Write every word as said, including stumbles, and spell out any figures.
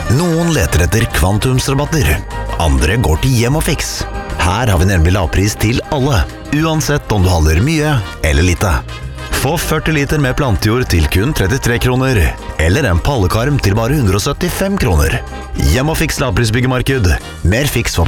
Noen leter etter kvantumsrabatter, andre går til Hjemmofix. Her har vi nemlig lavpris til alle, uansett om du handler mye eller lite. Få førti liter med plantejord til kun trettitre kroner, eller en pallekarm til bare hundre og syttifem kroner. Hjemmofix lavprisbyggemarked. Mer fiks for